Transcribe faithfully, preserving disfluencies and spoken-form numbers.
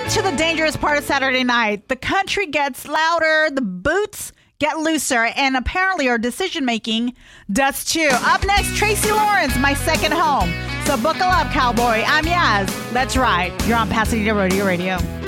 to the dangerous part of Saturday night. The country gets louder, the boots get looser, and apparently our decision making does too. Up next, Tracy Lawrence, My Second Home. So buckle up, cowboy. I'm Yaz. Let's ride. You're on Pasadena Rodeo Radio.